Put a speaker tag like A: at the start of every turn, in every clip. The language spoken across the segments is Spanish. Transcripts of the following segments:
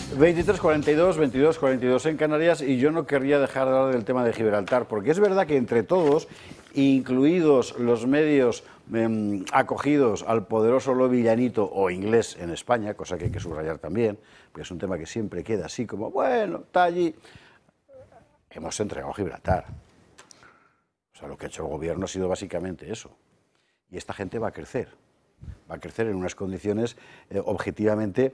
A: 23:42, 22:42 en Canarias, y yo no querría dejar de hablar del tema de Gibraltar, porque es verdad que entre todos, incluidos los medios acogidos al poderoso lobby llanito o inglés en España, cosa que hay que subrayar también, porque es un tema que siempre queda así como, bueno, está allí, hemos entregado Gibraltar. O sea, lo que ha hecho el gobierno ha sido básicamente eso. Y esta gente va a crecer en unas condiciones objetivamente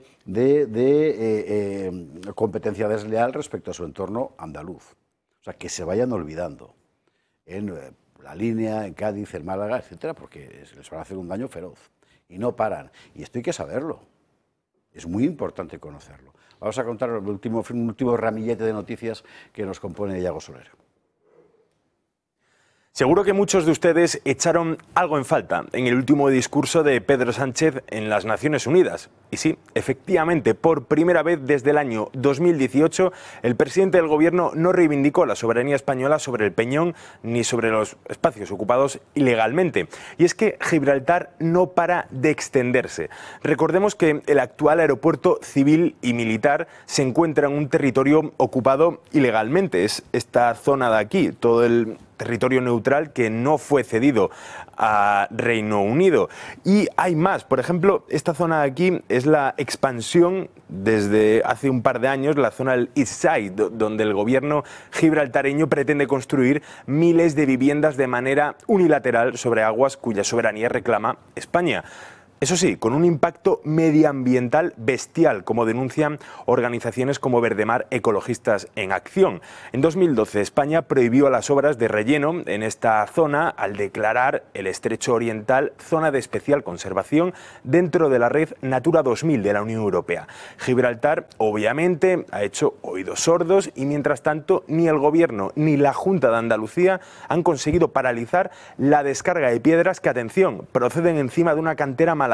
A: de competencia desleal respecto a su entorno andaluz. O sea, que se vayan olvidando en la línea, en Cádiz, en Málaga, etcétera, porque les van a hacer un daño feroz. Y no paran. Y esto hay que saberlo. Es muy importante conocerlo. Vamos a contar un último ramillete de noticias que nos compone Iago Soler.
B: Seguro que muchos de ustedes echaron algo en falta en el último discurso de Pedro Sánchez en las Naciones Unidas. Y sí, efectivamente, por primera vez desde el año 2018, el presidente del Gobierno no reivindicó la soberanía española sobre el Peñón ni sobre los espacios ocupados ilegalmente. Y es que Gibraltar no para de extenderse. Recordemos que el actual aeropuerto civil y militar se encuentra en un territorio ocupado ilegalmente. Es esta zona de aquí, todo el territorio neutral que no fue cedido a Reino Unido. Y hay más. Por ejemplo, esta zona de aquí es la expansión desde hace un par de años, la zona del East Side, donde el gobierno gibraltareño pretende construir miles de viviendas de manera unilateral sobre aguas cuya soberanía reclama España. Eso sí, con un impacto medioambiental bestial, como denuncian organizaciones como Verdemar Ecologistas en Acción. En 2012, España prohibió las obras de relleno en esta zona al declarar el Estrecho Oriental zona de especial conservación dentro de la red Natura 2000 de la Unión Europea. Gibraltar, obviamente, ha hecho oídos sordos y, mientras tanto, ni el Gobierno ni la Junta de Andalucía han conseguido paralizar la descarga de piedras que, atención, proceden encima de una cantera malagueña.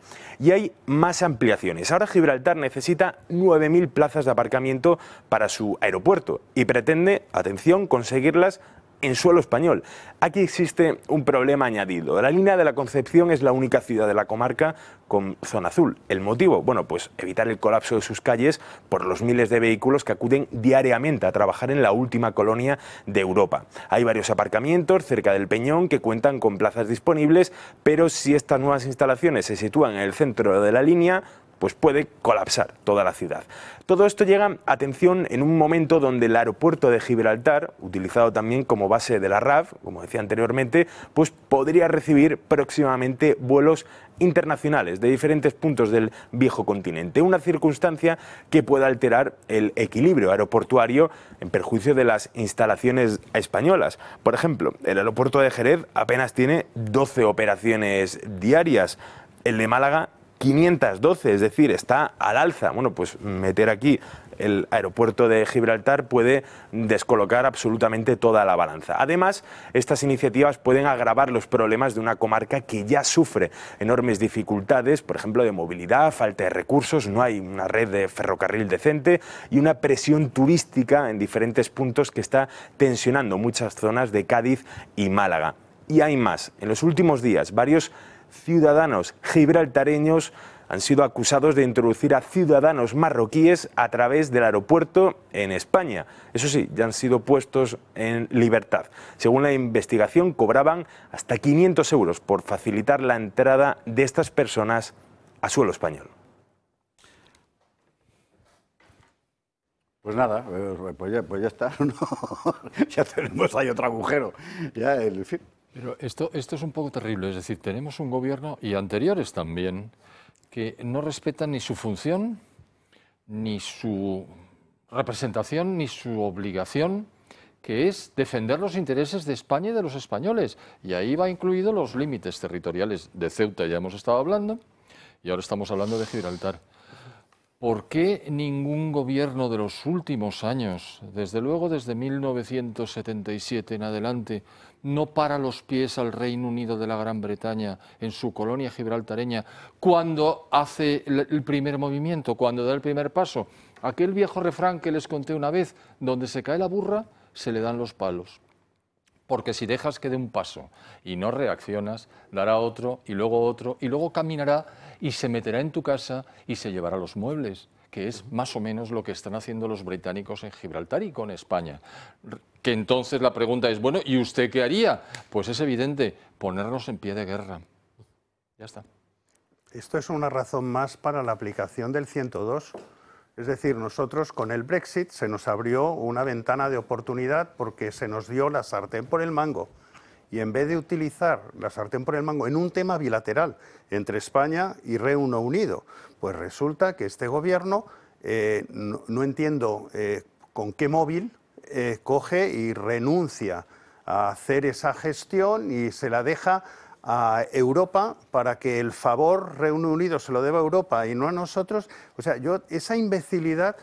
B: Y hay más ampliaciones. Ahora Gibraltar necesita 9.000 plazas de aparcamiento para su aeropuerto y pretende, atención, conseguirlas en suelo español. Aquí existe un problema añadido. La línea de la Concepción es la única ciudad de la comarca con zona azul. ¿El motivo? Bueno, pues evitar el colapso de sus calles por los miles de vehículos que acuden diariamente a trabajar en la última colonia de Europa. Hay varios aparcamientos cerca del Peñón que cuentan con plazas disponibles, pero si estas nuevas instalaciones se sitúan en el centro de la línea, pues puede colapsar toda la ciudad. Todo esto llega, atención, en un momento donde el aeropuerto de Gibraltar, utilizado también como base de la RAF, como decía anteriormente, pues podría recibir próximamente vuelos internacionales de diferentes puntos del viejo continente, una circunstancia que puede alterar el equilibrio aeroportuario en perjuicio de las instalaciones españolas. Por ejemplo, el aeropuerto de Jerez apenas tiene 12 operaciones diarias, el de Málaga 512, es decir, está al alza. Bueno, pues meter aquí el aeropuerto de Gibraltar puede descolocar absolutamente toda la balanza. Además, estas iniciativas pueden agravar los problemas de una comarca que ya sufre enormes dificultades, por ejemplo, de movilidad, falta de recursos, no hay una red de ferrocarril decente y una presión turística en diferentes puntos que está tensionando muchas zonas de Cádiz y Málaga. Y hay más. En los últimos días, varios ciudadanos gibraltareños han sido acusados de introducir a ciudadanos marroquíes a través del aeropuerto en España. Eso sí, ya han sido puestos en libertad. Según la investigación, cobraban hasta 500 euros por facilitar la entrada de estas personas a suelo español.
A: Pues nada, pues ya está, ¿no? Ya tenemos ahí otro agujero. Ya, en fin.
C: Pero esto es un poco terrible, es decir, tenemos un gobierno, y anteriores también, que no respetan ni su función, ni su representación, ni su obligación, que es defender los intereses de España y de los españoles. Y ahí va incluido los límites territoriales de Ceuta, ya hemos estado hablando, y ahora estamos hablando de Gibraltar. ¿Por qué ningún gobierno de los últimos años, desde luego desde 1977 en adelante, no para los pies al Reino Unido de la Gran Bretaña en su colonia gibraltareña cuando hace el primer movimiento, cuando da el primer paso? Aquel viejo refrán que les conté una vez, donde se cae la burra, se le dan los palos. porque si dejas que dé un paso y no reaccionas, dará otro y luego caminará y se meterá en tu casa y se llevará los muebles, que es más o menos lo que están haciendo los británicos en Gibraltar y con España. Que entonces la pregunta es, bueno, ¿y usted qué haría? Pues es evidente, ponernos en pie de guerra. Ya está.
D: Esto es una razón más para la aplicación del 102. Es decir, nosotros con el Brexit se nos abrió una ventana de oportunidad porque se nos dio la sartén por el mango. Y en vez de utilizar la sartén por el mango en un tema bilateral entre España y Reino Unido, pues resulta que este gobierno, no entiendo con qué móvil, coge y renuncia a hacer esa gestión y se la deja a Europa para que el favor Reino Unido se lo deba a Europa y no a nosotros. O sea, yo esa imbecilidad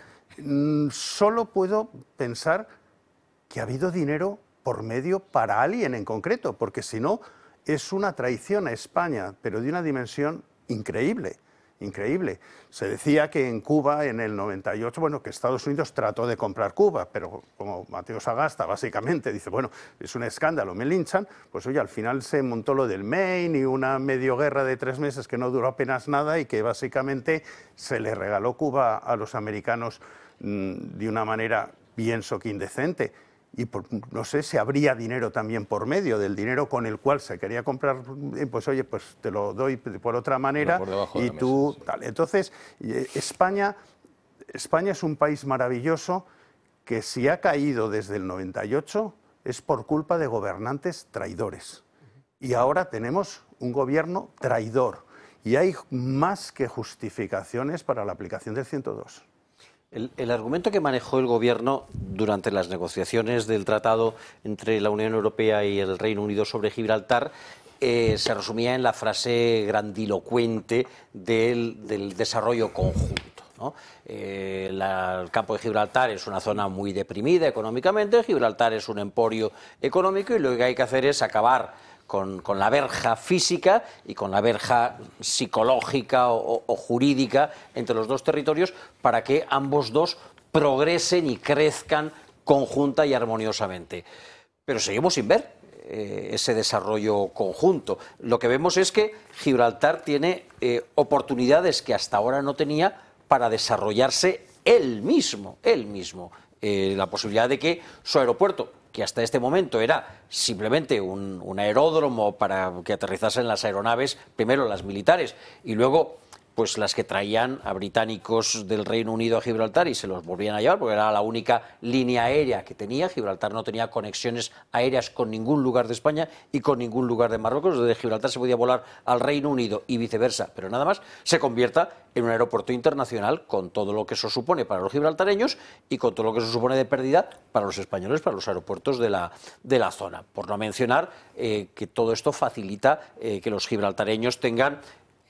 D: solo puedo pensar que ha habido dinero por medio para alguien en concreto, porque si no es una traición a España, pero de una dimensión increíble. Increíble. Se decía que en Cuba, en el 98, bueno, que Estados Unidos trató de comprar Cuba, pero como Mateo Sagasta básicamente dice, bueno, es un escándalo, me linchan, pues oye, al final se montó lo del Maine y una medio guerra de 3 meses que no duró apenas nada y que básicamente se le regaló Cuba a los americanos de una manera, pienso que indecente. Y no sé si habría dinero también por medio del dinero con el cual se quería comprar, pues oye, pues te lo doy por otra manera y tú tal. Entonces, España es un país maravilloso que si ha caído desde el 98 es por culpa de gobernantes traidores. Y ahora tenemos un gobierno traidor y hay más que justificaciones para la aplicación del 102.
E: El argumento que manejó el Gobierno durante las negociaciones del tratado entre la Unión Europea y el Reino Unido sobre Gibraltar se resumía en la frase grandilocuente del desarrollo conjunto, ¿no? El campo de Gibraltar es una zona muy deprimida económicamente, Gibraltar es un emporio económico y lo que hay que hacer es acabar con la verja física y con la verja psicológica o jurídica entre los dos territorios para que ambos dos progresen y crezcan conjunta y armoniosamente. Pero seguimos sin ver ese desarrollo conjunto. Lo que vemos es que Gibraltar tiene oportunidades que hasta ahora no tenía para desarrollarse él mismo. La posibilidad de que su aeropuerto, que hasta este momento era simplemente un aeródromo para que aterrizasen las aeronaves, primero las militares y luego pues las que traían a británicos del Reino Unido a Gibraltar y se los volvían a llevar porque era la única línea aérea que tenía. Gibraltar no tenía conexiones aéreas con ningún lugar de España y con ningún lugar de Marruecos. Desde Gibraltar se podía volar al Reino Unido y viceversa, pero nada más, se convierta en un aeropuerto internacional con todo lo que eso supone para los gibraltareños y con todo lo que eso supone de pérdida para los españoles, para los aeropuertos de la zona. Por no mencionar que todo esto facilita que los gibraltareños tengan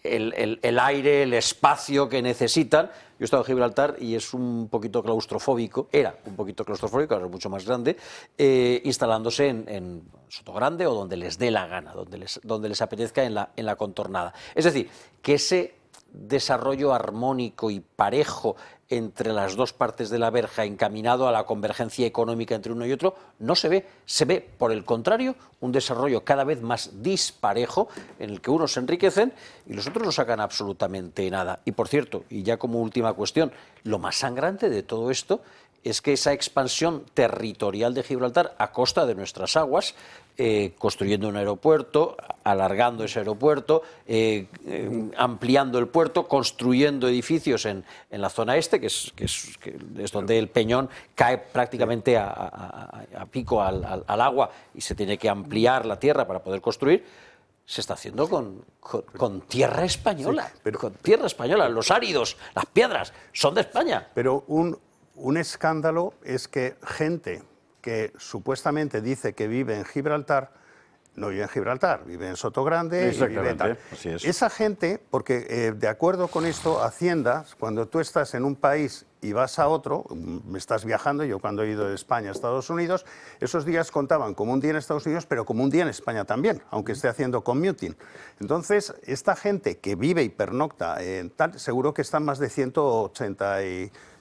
E: el aire, el espacio que necesitan. Yo he estado en Gibraltar y es un poquito claustrofóbico, era un poquito claustrofóbico, ahora es mucho más grande, instalándose en Sotogrande o donde les dé la gana, donde les apetezca en la contornada. Es decir, que ese desarrollo armónico y parejo entre las dos partes de la verja encaminado a la convergencia económica entre uno y otro no se ve. Se ve, por el contrario, un desarrollo cada vez más disparejo en el que unos se enriquecen y los otros no sacan absolutamente nada. Y por cierto, y ya como última cuestión, lo más sangrante de todo esto es que esa expansión territorial de Gibraltar a costa de nuestras aguas, construyendo un aeropuerto, alargando ese aeropuerto, ampliando el puerto, construyendo edificios en la zona este, que es donde el Peñón cae prácticamente a pico al agua y se tiene que ampliar la tierra para poder construir. Se está haciendo con tierra española, sí, pero con tierra española. Los áridos, las piedras, son de España.
D: Pero un escándalo es que gente que supuestamente dice que vive en Gibraltar, no vive en Gibraltar, vive en Sotogrande y vive tal. Así es. Esa gente, porque de acuerdo con esto, Hacienda, cuando tú estás en un país y vas a otro, estás viajando, yo cuando he ido de España a Estados Unidos, esos días contaban como un día en Estados Unidos, pero como un día en España también, aunque esté haciendo commuting. Entonces, esta gente que vive y pernocta en tal, seguro que están más de 180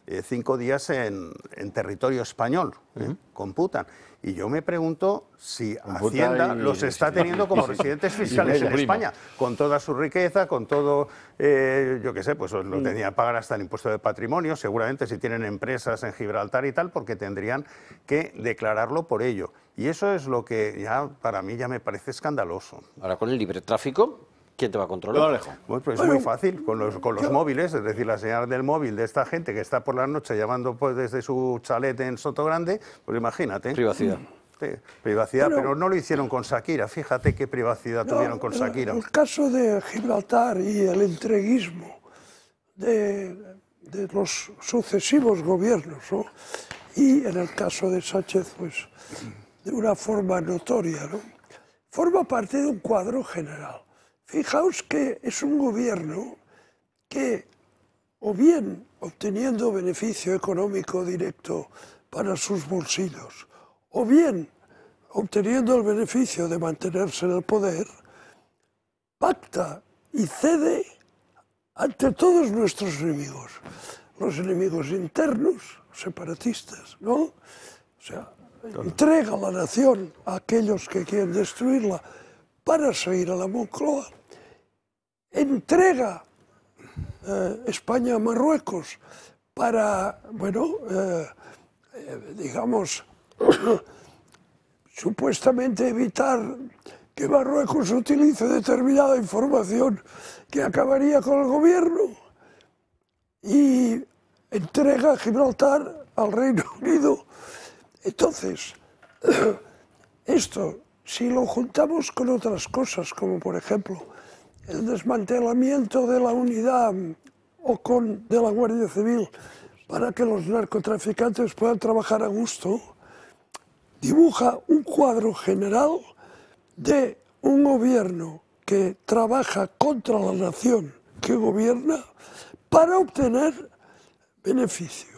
D: 5 días en territorio español, computan. Y yo me pregunto si Hacienda los está teniendo como residentes fiscales en España, con toda su riqueza, con todo, yo qué sé, pues lo tenían que pagar hasta el impuesto de patrimonio, seguramente si tienen empresas en Gibraltar y tal, porque tendrían que declararlo por ello. Y eso es lo que ya para mí ya me parece escandaloso.
E: Ahora, con el libre tráfico, ¿quién te va a controlar?
D: Bueno, pues es muy fácil, con los móviles, es decir, la señal del móvil de esta gente que está por la noche llamando pues, desde su chalet en Sotogrande, pues imagínate.
E: Privacidad.
D: Sí, privacidad, pero no lo hicieron con Shakira. Fíjate qué privacidad tuvieron con Shakira.
F: El caso de Gibraltar y el entreguismo de los sucesivos gobiernos, ¿no? Y en el caso de Sánchez, pues de una forma notoria, ¿no? Forma parte de un cuadro general. Fijaos que es un gobierno que, o bien obteniendo beneficio económico directo para sus bolsillos, o bien obteniendo el beneficio de mantenerse en el poder, pacta y cede ante todos nuestros enemigos, los enemigos internos, separatistas, ¿no? O sea, entrega la nación a aquellos que quieren destruirla para seguir a la Moncloa, entrega España a Marruecos para, bueno, digamos, supuestamente evitar que Marruecos utilice determinada información que acabaría con el gobierno, y entrega Gibraltar al Reino Unido. Entonces, esto, si lo juntamos con otras cosas, como por ejemplo el desmantelamiento de la unidad de la Guardia Civil para que los narcotraficantes puedan trabajar a gusto, dibuja un cuadro general de un gobierno que trabaja contra la nación que gobierna para obtener beneficio.